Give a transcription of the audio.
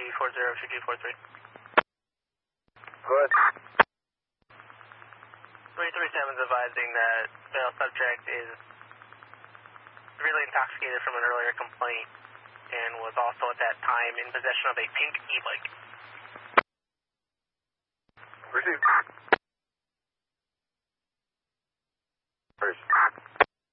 2340-2243. Good. 337 is advising that male subject is really intoxicated from an earlier complaint and was also at that time in possession of a pink e-bike.